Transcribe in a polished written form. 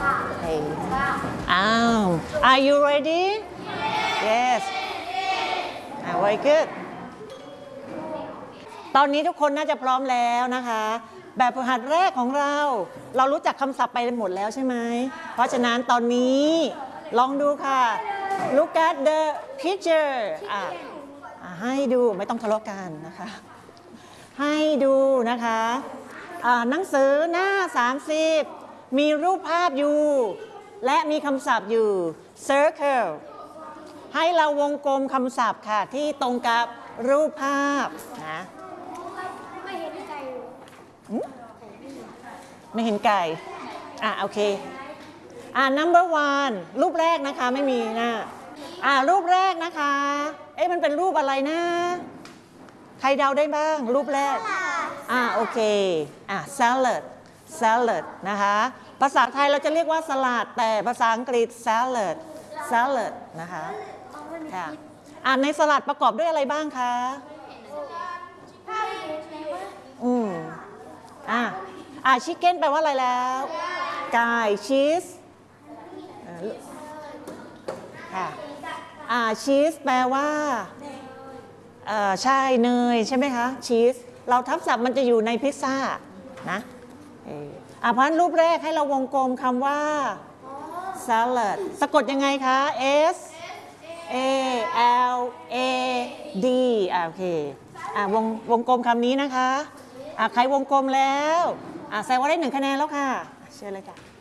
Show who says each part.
Speaker 1: Okay. Are you ready? Yes. Very good. ตอนนี้ทุกคนน่าจะพร้อมแล้วนะคะแบบฝึกหัดแรกของเรารู้จักคำศัพท์ไปหมดแล้วใช่ไหมเพราะฉะนั้นตอนนี้ลองดูค่ะ Look at the picture ให้ดูไม่ต้องทะเลาะกันนะคะให้ดูนะคะหนังสือหน้า30มีรูปภาพอยู่และมีคำศัพท์อยู่ circle ให้เราวงกลมคำศัพท์ค่ะที่ตรงกับรูปภาพนะไม่เห็นไก่ไม่เห็นไก่โอเคnumber one รูปแรกนะคะไม่มีนะรูปแรกนะคะมันเป็นรูปอะไรนะใครเดาได้บ้างรูปแรกโอเคsalad นะคะภาษาไทยเราจะเรียกว่าสลัดแต่ภาษาอังกฤษ salad นะคะค่ะในสลัดประกอบด้วยอะไรบ้างคะชิคเก้นแปลว่าอะไรแล้วไก่ชีสค่ะชีสแปลว่าใช่เนยใช่ไหมคะชีสเราทับศัพท์มันจะอยู่ในพิซซ่านะเพราะฉะนั้นรูปแรกให้เราวงกลมคำว่า salad สะกดยังไงคะ S A L A D โอเควงกลมคำนี้นะคะใครวงกลมแล้วแสดงว่าได้1 คะแนนแล้วค่ะเชิญเลยค่ะ